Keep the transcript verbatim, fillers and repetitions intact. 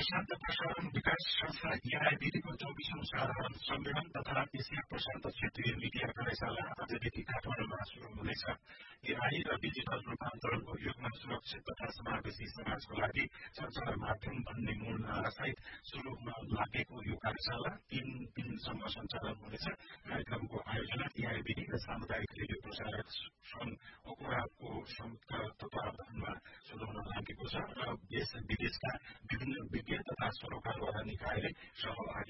प्रशान्त प्रसारण विकास संस्था एआईबीडीको चौबिसौं साधारण सम्मेलन तथा एसिया प्रशान्त क्षेत्रीय मिडिया कार्यशाला आजदेखि काठमाडौँमा शुरू हुँदैछ। एआई र डिजिटल रूपान्तरणको युगमा सुरक्षित तथा समावेशी समाजको लागि संचार माध्यम भन्ने मूल नारासहित शुरू हुन लागेको यो कार्यशाला तीन दिनसम्म सञ्चालन हुनेछ। कार्यक्रमको आयोजना एआईबीडी र सामुदायिक रेडियो प्रसारक संघ ओकोराको संयुक्त तत्वावधानमा शुरू हुन लागेको छ र देश विदेशका विभिन्न विज्ञ तथा सरोकारवाला निकायले सहभागी